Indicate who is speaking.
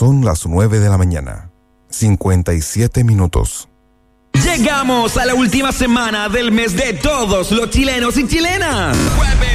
Speaker 1: Son las 9 de la mañana, 57 minutos.
Speaker 2: Llegamos a la última semana del mes de todos los chilenos y chilenas.